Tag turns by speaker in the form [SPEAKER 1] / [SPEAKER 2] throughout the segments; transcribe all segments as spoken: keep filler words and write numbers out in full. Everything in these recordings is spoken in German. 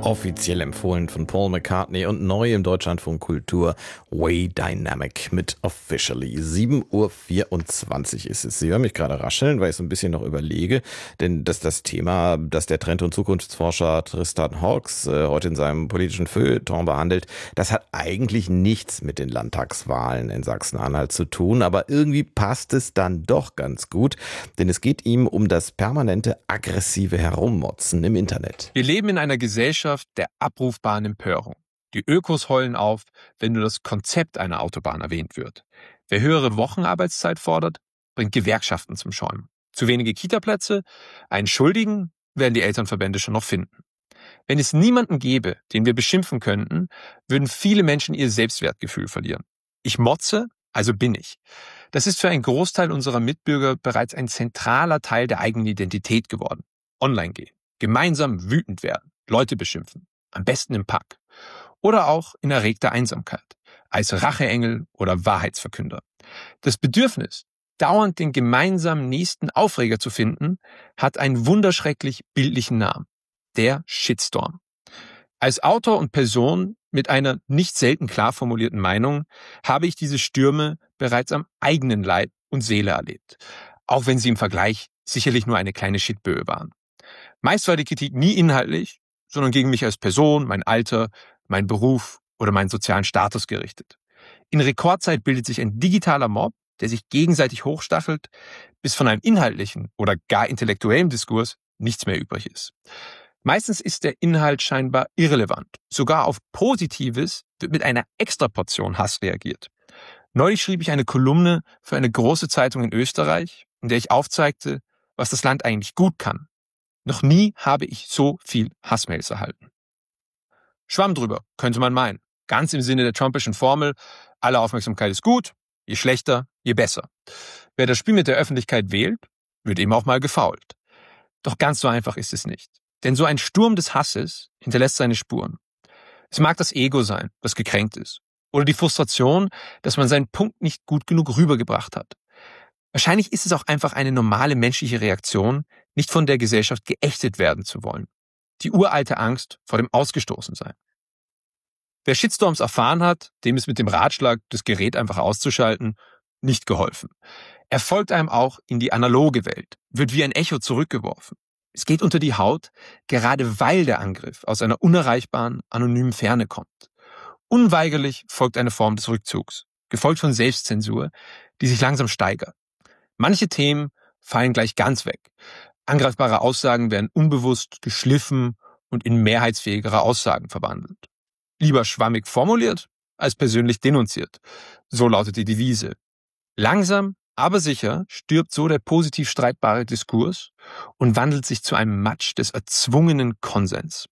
[SPEAKER 1] Offiziell empfohlen von Paul McCartney und neu im Deutschlandfunk Kultur Way Dynamic mit Officially. sieben Uhr vierundzwanzig ist es. Sie hören mich gerade rascheln, weil ich so ein bisschen noch überlege, denn dass das Thema, das der Trend- und Zukunftsforscher Tristan Hawkes äh, heute in seinem politischen Feuilleton behandelt, das hat eigentlich nichts mit den Landtagswahlen in Sachsen-Anhalt zu tun, aber irgendwie passt es dann doch ganz gut, denn es geht ihm um das permanente aggressive Herummotzen im Internet.
[SPEAKER 2] Wir leben in einer Gesellschaft der abrufbaren Empörung. Die Ökos heulen auf, wenn nur das Konzept einer Autobahn erwähnt wird. Wer höhere Wochenarbeitszeit fordert, bringt Gewerkschaften zum Schäumen. Zu wenige Kitaplätze? Einen Schuldigen werden die Elternverbände schon noch finden. Wenn es niemanden gäbe, den wir beschimpfen könnten, würden viele Menschen ihr Selbstwertgefühl verlieren. Ich motze, also bin ich. Das ist für einen Großteil unserer Mitbürger bereits ein zentraler Teil der eigenen Identität geworden. Online gehen, gemeinsam wütend werden, Leute beschimpfen, am besten im Pack. Oder auch in erregter Einsamkeit, als Racheengel oder Wahrheitsverkünder. Das Bedürfnis, dauernd den gemeinsamen nächsten Aufreger zu finden, hat einen wunderschrecklich bildlichen Namen. Der Shitstorm. Als Autor und Person mit einer nicht selten klar formulierten Meinung habe ich diese Stürme bereits am eigenen Leib und Seele erlebt. Auch wenn sie im Vergleich sicherlich nur eine kleine Shitböe waren. Meist war die Kritik nie inhaltlich, sondern gegen mich als Person, mein Alter, mein Beruf oder meinen sozialen Status gerichtet. In Rekordzeit bildet sich ein digitaler Mob, der sich gegenseitig hochstachelt, bis von einem inhaltlichen oder gar intellektuellen Diskurs nichts mehr übrig ist. Meistens ist der Inhalt scheinbar irrelevant. Sogar auf Positives wird mit einer Extraportion Hass reagiert. Neulich schrieb ich eine Kolumne für eine große Zeitung in Österreich, in der ich aufzeigte, was das Land eigentlich gut kann. Noch nie habe ich so viel Hassmails erhalten. Schwamm drüber, könnte man meinen. Ganz im Sinne der Trumpischen Formel, alle Aufmerksamkeit ist gut, je schlechter, je besser. Wer das Spiel mit der Öffentlichkeit wählt, wird eben auch mal gefoult. Doch ganz so einfach ist es nicht. Denn so ein Sturm des Hasses hinterlässt seine Spuren. Es mag das Ego sein, das gekränkt ist. Oder die Frustration, dass man seinen Punkt nicht gut genug rübergebracht hat. Wahrscheinlich ist es auch einfach eine normale menschliche Reaktion, nicht von der Gesellschaft geächtet werden zu wollen. Die uralte Angst vor dem Ausgestoßensein. Wer Shitstorms erfahren hat, dem ist mit dem Ratschlag, das Gerät einfach auszuschalten, nicht geholfen. Er folgt einem auch in die analoge Welt, wird wie ein Echo zurückgeworfen. Es geht unter die Haut, gerade weil der Angriff aus einer unerreichbaren, anonymen Ferne kommt. Unweigerlich folgt eine Form des Rückzugs, gefolgt von Selbstzensur, die sich langsam steigert. Manche Themen fallen gleich ganz weg. Angreifbare Aussagen werden unbewusst geschliffen und in mehrheitsfähigere Aussagen verwandelt. Lieber schwammig formuliert, als persönlich denunziert. So lautet die Devise. Langsam, aber sicher stirbt so der positiv streitbare Diskurs und wandelt sich zu einem Matsch des erzwungenen Konsens.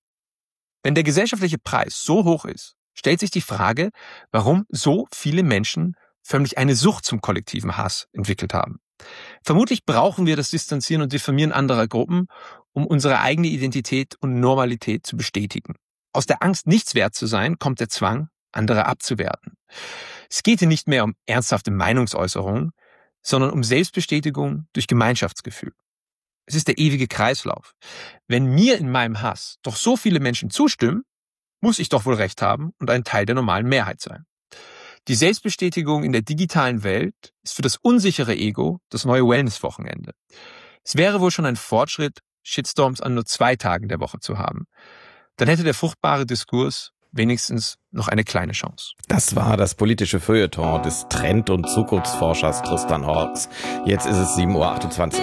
[SPEAKER 2] Wenn der gesellschaftliche Preis so hoch ist, stellt sich die Frage, warum so viele Menschen förmlich eine Sucht zum kollektiven Hass entwickelt haben. Vermutlich brauchen wir das Distanzieren und Diffamieren anderer Gruppen, um unsere eigene Identität und Normalität zu bestätigen. Aus der Angst, nichts wert zu sein, kommt der Zwang, andere abzuwerten. Es geht hier nicht mehr um ernsthafte Meinungsäußerungen, sondern um Selbstbestätigung durch Gemeinschaftsgefühl. Es ist der ewige Kreislauf. Wenn mir in meinem Hass doch so viele Menschen zustimmen, muss ich doch wohl recht haben und ein Teil der normalen Mehrheit sein. Die Selbstbestätigung in der digitalen Welt ist für das unsichere Ego das neue Wellness-Wochenende. Es wäre wohl schon ein Fortschritt, Shitstorms an nur zwei Tagen der Woche zu haben. Dann hätte der fruchtbare Diskurs wenigstens noch eine kleine Chance.
[SPEAKER 1] Das war das politische Feuilleton des Trend- und Zukunftsforschers Tristan Hawkes. Jetzt ist es sieben Uhr achtundzwanzig.